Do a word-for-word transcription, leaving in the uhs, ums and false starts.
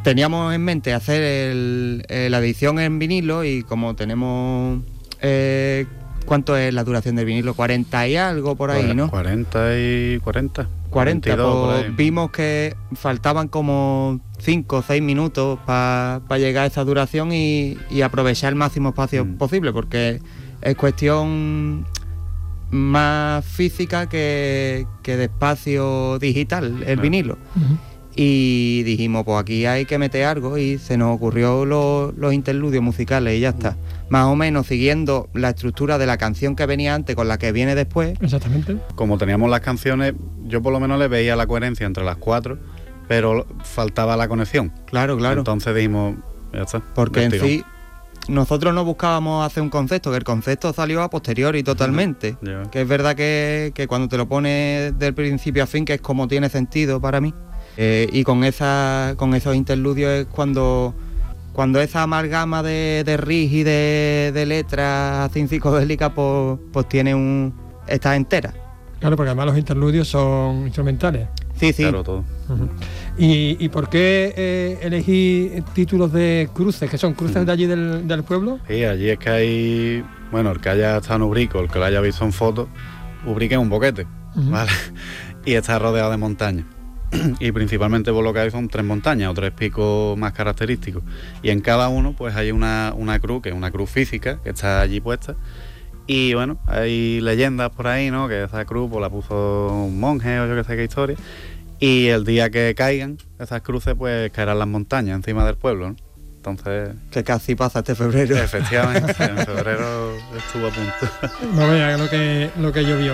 teníamos en mente hacer el, eh, la edición en vinilo y como tenemos... Eh, ¿Cuánto es la duración del vinilo? cuarenta y algo por ahí, ¿no? cuarenta y cuarenta. cuarenta, pues vimos que faltaban como cinco o seis minutos para pa llegar a esa duración y, y aprovechar el máximo espacio mm. posible, porque es cuestión más física que, que de espacio digital, el ah. vinilo. Uh-huh. Y dijimos, pues aquí hay que meter algo y se nos ocurrió lo, los interludios musicales y ya está. Más o menos siguiendo la estructura de la canción que venía antes con la que viene después. Exactamente. Como teníamos las canciones, yo por lo menos le veía la coherencia entre las cuatro, pero faltaba la conexión. Claro, claro. Entonces dijimos, ya está. Porque en sí, nosotros no buscábamos hacer un concepto, que el concepto salió a posteriori totalmente. Uh-huh. Yeah. Que es verdad que, que cuando te lo pones del principio a fin, que es como tiene sentido para mí. Eh, y con esa con esos interludios es cuando cuando esa amalgama de, de riff y de, de letras así psicodélicas pues, pues tiene un está entera. Claro, porque además los interludios son instrumentales. Sí, sí. Claro, todo. Uh-huh. ¿Y, ¿Y por qué eh, elegí títulos de cruces, que son cruces uh-huh. de allí del, del pueblo? Sí, allí es que hay, bueno, el que haya estado en Ubrico, el que lo haya visto en fotos, Ubrique es un boquete, uh-huh. ¿vale? Y está rodeado de montañas. Y principalmente por lo que hay son tres montañas o tres picos más característicos y en cada uno pues hay una, una cruz, que es una cruz física que está allí puesta y bueno, hay leyendas por ahí, ¿no? Que esa cruz pues la puso un monje o yo que sé qué historia y el día que caigan esas cruces pues caerán las montañas encima del pueblo, ¿no? Entonces... Que casi pasa este febrero. Efectivamente, en febrero estuvo a punto. No vean lo que, lo que llovió.